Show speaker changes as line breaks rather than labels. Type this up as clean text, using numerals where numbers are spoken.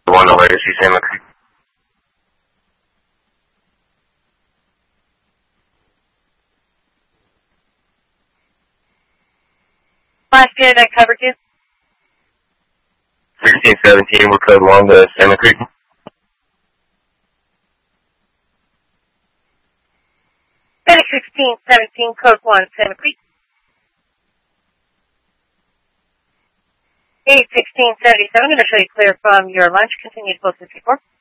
one to Legacy Salmon Creek.
Last year that covered you?
1617, we're code 1 to Salmon Creek.
Phoenix 1617, code 1, Salmon Creek. 81677, initially clear from your lunch. Continue to post 64.